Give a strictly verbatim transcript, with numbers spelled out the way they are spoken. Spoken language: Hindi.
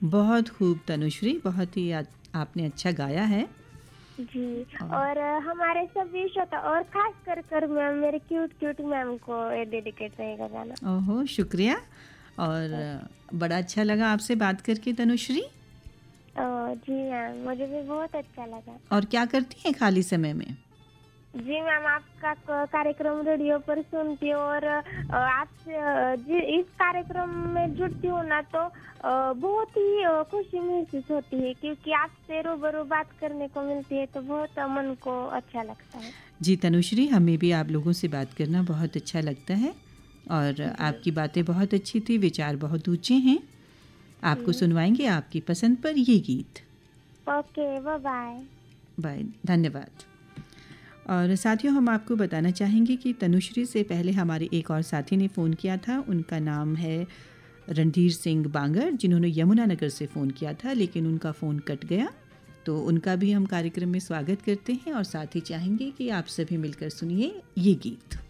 बहुत खूब तनुश्री, बहुत ही आ, आपने अच्छा गाया है जी। और हमारे सभी श्रोता और खास कर कर मैम मेरे क्यूट क्यूट मैम को ये डेडिकेट रहेगा गाना। ओहो, शुक्रिया। और बड़ा अच्छा लगा आपसे बात करके तनुश्री। जी मैम, मुझे भी बहुत अच्छा लगा। और क्या करती हैं खाली समय में? जी मैम, आपका कार्यक्रम रेडियो पर सुनती हूँ और आपसे इस कार्यक्रम में जुड़ती हूँ ना तो बहुत ही खुशी महसूस होती है, क्योंकि आपसे रूबरू बात करने को मिलती है तो बहुत मन को अच्छा लगता है। जी तनुश्री, हमें भी आप लोगों से बात करना बहुत अच्छा लगता है और आपकी बातें बहुत अच्छी थी, विचार बहुत ऊंचे हैं। आपको सुनवाएंगे आपकी पसंद पर ये गीत। Okay, bye bye. बाय, धन्यवाद। और साथियों, हम आपको बताना चाहेंगे कि तनुश्री से पहले हमारे एक और साथी ने फ़ोन किया था। उनका नाम है रणधीर सिंह बांगर, जिन्होंने यमुनानगर से फ़ोन किया था, लेकिन उनका फ़ोन कट गया। तो उनका भी हम कार्यक्रम में स्वागत करते हैं और साथ ही चाहेंगे कि आप सभी मिलकर सुनिए ये गीत।